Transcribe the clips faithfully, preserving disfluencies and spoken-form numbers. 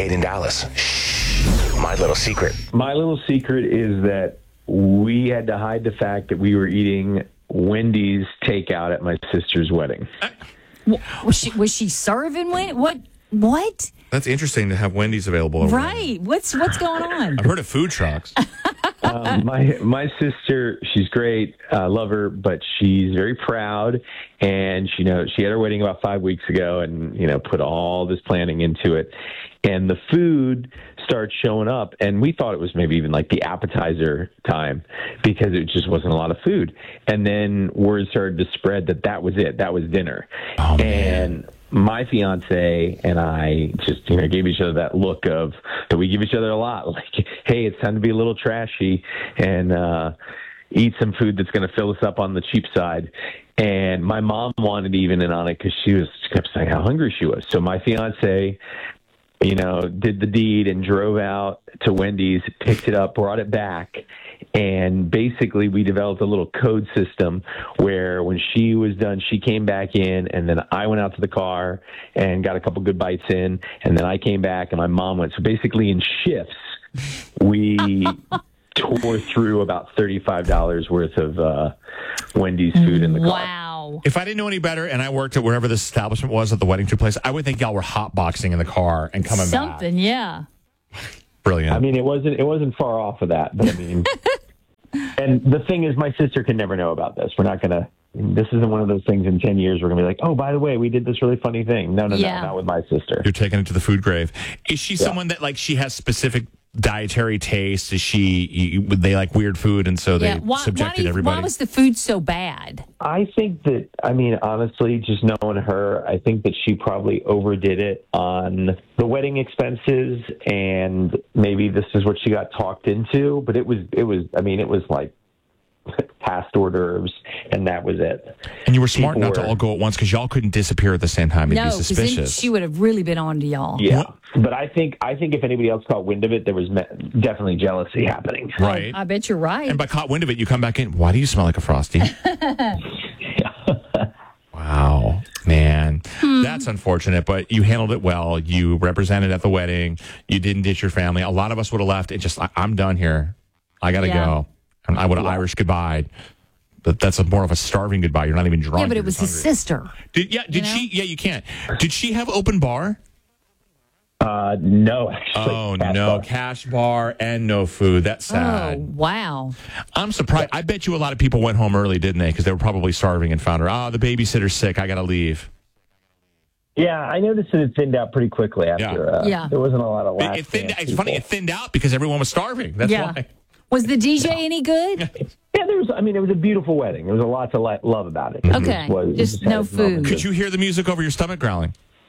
Hayden Dallas. Shh. My little secret. My little secret is that we had to hide the fact that we were eating Wendy's takeout at my sister's wedding. Was she, was she serving Wendy's? What? What? That's interesting to have Wendy's available. Over right. there. What's what's going on? I've heard of food trucks. um, my my sister, she's great, uh, love her, but she's very proud, and she you know she had her wedding about five weeks ago, and you know put all this planning into it, and the food starts showing up, and we thought it was maybe even like the appetizer time because it just wasn't a lot of food, and then word started to spread that that was it, that was dinner, oh, and. Man. My fiance and I just, you know, gave each other that look of that we give each other a lot. Like, hey, it's time to be a little trashy and uh, eat some food that's going to fill us up on the cheap side. And my mom wanted even in on it because she was she kept saying how hungry she was. So my fiance, you know, did the deed and drove out to Wendy's, picked it up, brought it back. And basically, we developed a little code system where when she was done, she came back in, and then I went out to the car and got a couple good bites in, and then I came back, and my mom went. So basically, in shifts, we tore through about thirty-five dollars worth of uh, Wendy's food in the car. Wow. If I didn't know any better and I worked at wherever this establishment was at the wedding took place, I would think y'all were hotboxing in the car and coming Something, back. Something, yeah. Brilliant. I mean, it wasn't it wasn't far off of that, but I mean, and the thing is, my sister can never know about this. We're not gonna. This isn't one of those things in ten years we're gonna be like, oh, by the way, we did this really funny thing. No, no, yeah. no, not with my sister. You're taking it to the food grave. Is she Yeah. someone that like she has specific dietary tastes? Is she? You, they like weird food, and so they yeah. why, subjected why, do you, everybody. why was the food so bad? I think that, I mean, honestly, just knowing her, I think that she probably overdid it on the wedding expenses, and maybe this is what she got talked into. But it was, it was, I mean, it was like past hors d'oeuvres, and that was it. And you were smart People not were, to all go at once because y'all couldn't disappear at the same time. It'd No, be because then suspicious. she would have really been on to y'all. Yeah, but I think I think if anybody else caught wind of it, there was me- definitely jealousy happening. Right. I bet you're right. And by caught wind of it, you come back in. Why do you smell like a Frosty? Wow, man. Hmm. That's unfortunate, but you handled it well. You represented at the wedding. You didn't ditch your family. A lot of us would have left and just, I- I'm done here. I got to Yeah. go. And I would have Irish goodbye. But that's a more of a starving goodbye. You're not even drunk. yeah, but You're it was just his hungry. sister. Did, yeah, did You know? she? Yeah, you can't. Did she have open bar? Uh, no, actually. Oh, Cash no. bar. Cash bar and no food. That's Oh, sad. wow. I'm surprised. I bet you a lot of people went home early, didn't they? Because they were probably starving and found her. Oh, the babysitter's sick. I got to leave. Yeah, I noticed that it thinned out pretty quickly after. Yeah. Uh, Yeah. There wasn't a lot of It, last it thinned, dance it's funny. people. It thinned out because everyone was starving. That's Yeah. why. Was the D J any good? Yeah, there was. I mean, it was a beautiful wedding. There was a lot to li- love about it. Okay, It was- it just had no its moments food. Could you hear the music over your stomach growling?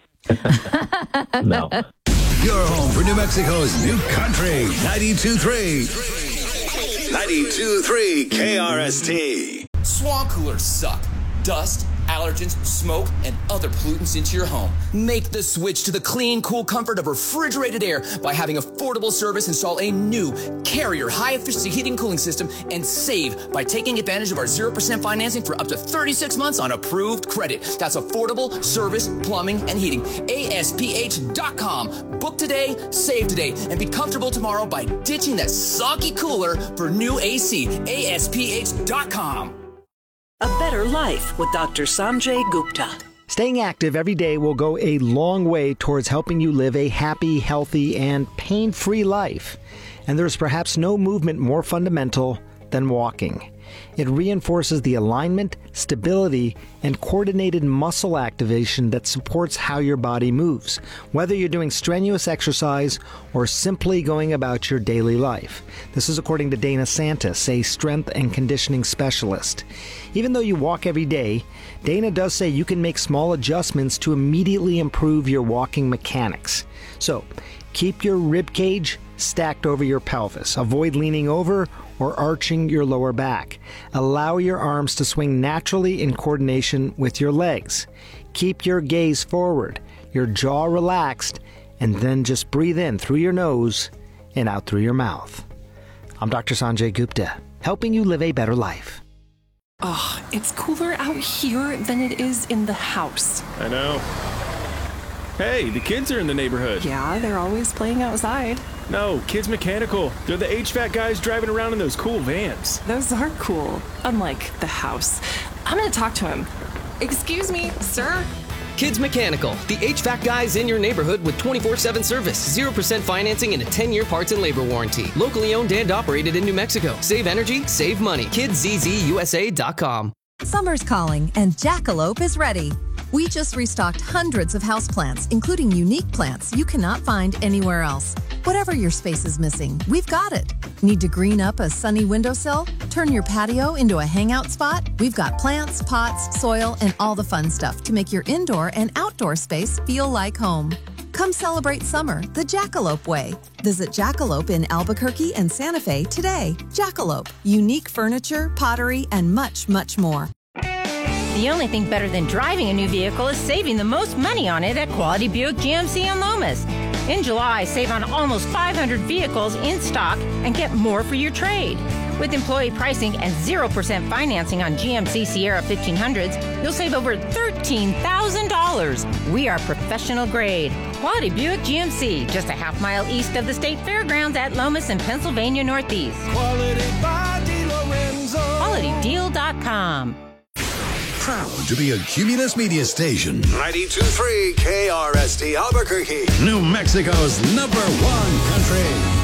of- No. Your home for New Mexico's new country. ninety-two point three. ninety-two point three K R S T. Swamp coolers suck. Dust, allergens, smoke, and other pollutants into your home. Make the switch to the clean, cool comfort of refrigerated air by having Affordable Service install a new Carrier high-efficiency heating and cooling system and save by taking advantage of our zero percent financing for up to thirty-six months on approved credit. That's Affordable Service Plumbing and Heating. A S P H dot com. Book today, save today, and be comfortable tomorrow by ditching that soggy cooler for new A C. A S P H dot com. A Better Life with Doctor Sanjay Gupta. Staying active every day will go a long way towards helping you live a happy, healthy, and pain-free life. And there's perhaps no movement more fundamental than walking. It reinforces the alignment, stability, and coordinated muscle activation that supports how your body moves, whether you're doing strenuous exercise or simply going about your daily life. This is according to Dana Santis, a strength and conditioning specialist. Even though you walk every day, Dana does say you can make small adjustments to immediately improve your walking mechanics. So, keep your rib cage stacked over your pelvis. Avoid leaning over or arching your lower back. Allow your arms to swing naturally in coordination with your legs. Keep your gaze forward, your jaw relaxed, and then just breathe in through your nose and out through your mouth. I'm Doctor Sanjay Gupta, helping you live a better life. Oh, it's cooler out here than it is in the house. I know. Hey, the kids are in the neighborhood. Yeah, they're always playing outside. No, Kids Mechanical. They're the H V A C guys driving around in those cool vans. Those are cool, unlike the house. I'm gonna talk to him. Excuse me, sir? Kids Mechanical, the H V A C guys in your neighborhood with twenty-four seven service, zero percent financing, and a ten-year parts and labor warranty. Locally owned and operated in New Mexico. Save energy, save money. kids z z u s a dot com. Summer's calling, and Jackalope is ready. We just restocked hundreds of houseplants, including unique plants you cannot find anywhere else. Whatever your space is missing, we've got it. Need to green up a sunny windowsill? Turn your patio into a hangout spot? We've got plants, pots, soil, and all the fun stuff to make your indoor and outdoor space feel like home. Come celebrate summer the Jackalope way. Visit Jackalope in Albuquerque and Santa Fe today. Jackalope, unique furniture, pottery, and much, much more. The only thing better than driving a new vehicle is saving the most money on it at Quality Buick G M C in Lomas. In July, save on almost five hundred vehicles in stock and get more for your trade. With employee pricing and zero percent financing on G M C Sierra fifteen hundreds, you'll save over thirteen thousand dollars. We are professional grade. Quality Buick G M C, just a half mile east of the State Fairgrounds at Lomas in Pennsylvania Northeast. Quality by DeLorenzo. quality deal dot com. Proud to be a Cumulus Media Station. ninety-two point three K R S T Albuquerque, New Mexico's number one country.